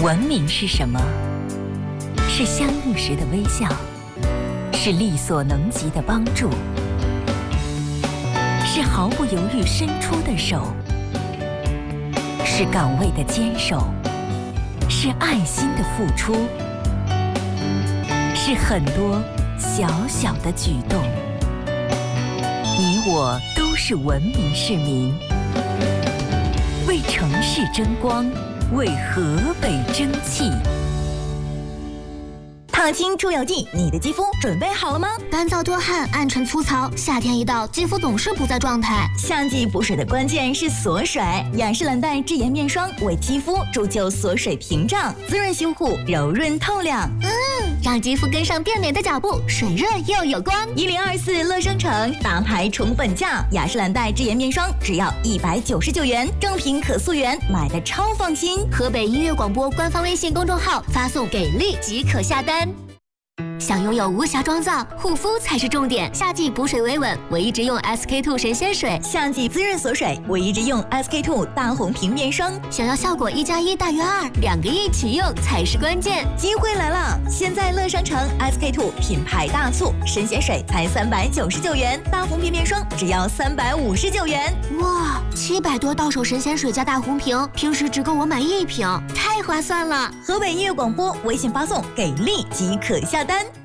文明是什么？是相遇时的微笑，是力所能及的帮助，是毫不犹豫伸出的手，是岗位的坚守，是爱心的付出，是很多小小的举动。你我都是文明市民，为城市争光，为河北争气。 烫青出油剂，你的肌肤准备好了吗？ 干燥多汗，暗沉粗糙，夏天一到，肌肤总是不在状态。 夏季补水的关键是锁水，雅诗兰黛智妍面霜为肌肤铸就锁水屏障，滋润修护，柔润透亮。 让肌肤跟上变美的脚步，水润又有光。 1024乐商城大牌宠本价，雅诗兰黛智妍面霜只要199元，正品可溯源，买的超放心。 河北音乐广播官方微信公众号发送给力即可下单。想拥有无瑕妆造，护肤才是重点。夏季补水维稳，我一直用 SK2 神仙水； 夏季滋润锁水，我一直用 SK2 大红瓶面霜。 想要效果1+1大于2，两个一起用才是关键。 机会来了！现在乐商城 SK2 品牌大促，神仙水才399元，大红瓶面霜只要359元。 哇，700多到手神仙水加大红瓶，平时只够我买1瓶，太划算了！ 河北音乐广播微信发送给力即可下单。